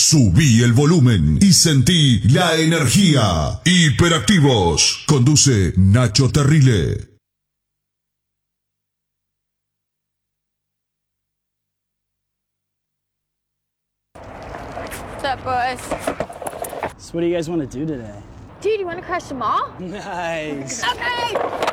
Subí el volumen y sentí la energía. Hiperactivos. Conduce Nacho Terrile. What's up, boys? So what do you guys want to do today? Dude, you want to crash the mall? Nice. Okay!